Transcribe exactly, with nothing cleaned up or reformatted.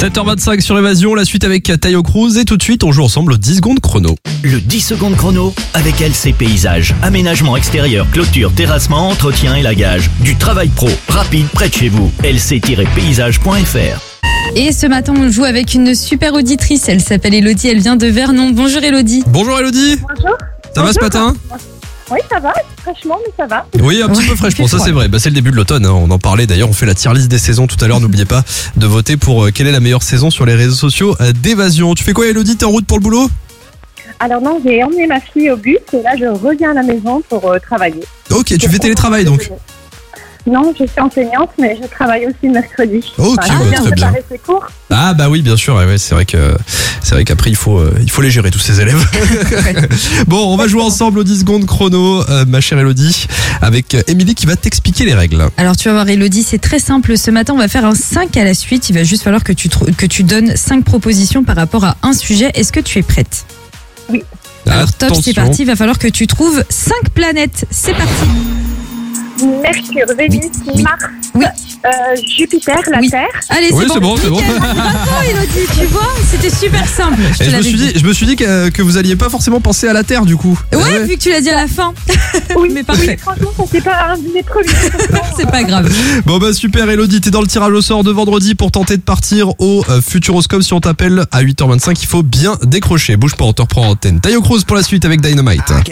sept heures vingt-cinq sur Évasion, la suite avec Tayo Cruz et tout de suite on joue ensemble au dix secondes chrono. Le dix secondes chrono avec L C Paysages. Aménagement extérieur, clôture, terrassement, entretien et lagage. Du travail pro, rapide, près de chez vous. L C paysage point F R. Et ce matin, on joue avec une super auditrice. Elle s'appelle Elodie, elle vient de Vernon. Bonjour Elodie. Bonjour Elodie. Bonjour. Ça va ce matin ? Oui, ça va, fraîchement, mais ça va. Oui, un petit Ouais, peu fraîchement, il fait ça froid. c'est vrai. Bah, c'est le début de l'automne, hein. On en parlait d'ailleurs, on fait la tier list des saisons tout à l'heure. N'oubliez pas de voter pour euh, quelle est la meilleure saison sur les réseaux sociaux euh, d'Évasion. Tu fais quoi Elodie ? T'es en route pour le boulot ? Alors non, j'ai emmené ma fille au bus et là, je reviens à la maison pour euh, travailler. Ok, tu fais télétravail donc. Non, je suis enseignante, mais je travaille aussi le mercredi. Ok, je bah, viens très bien. préparer ses cours. Ah bah oui, bien sûr, ouais, ouais, c'est vrai que c'est vrai qu'après il faut euh, il faut les gérer tous ces élèves. Bon, on va jouer ensemble au dix secondes chrono, euh, ma chère Elodie, avec euh, Émilie qui va t'expliquer les règles. Alors tu vas voir Elodie, c'est très simple. Ce matin, on va faire un cinq à la suite. Il va juste falloir que tu, trou- que tu donnes cinq propositions par rapport à un sujet. Est-ce que tu es prête ? Oui. Alors top, c'est Attention. parti. Il va falloir que tu trouves cinq planètes. C'est parti. Mercure, Vénus, oui, Mars, oui. euh, Jupiter, la Oui. Terre. Allez, Oui, c'est bon. c'est bon, c'est bon. Bravo Elodie, tu vois, c'était super simple. Je te Et je me l'avais suis dit, je me suis dit que, que vous alliez pas forcément penser à la Terre du coup. Ouais, Ah ouais. vu que tu l'as dit à la fin. Oui, Mais parfait. oui, franchement, ça c'est pas un de mes premiers. C'est pas grave. Bon bah super Elodie, t'es dans le tirage au sort de vendredi pour tenter de partir au euh, Futuroscope. Si on t'appelle à huit heures vingt-cinq, il faut bien décrocher. Bouge pas, on te reprend en antenne. Tayo Cruz pour la suite avec Dynamite.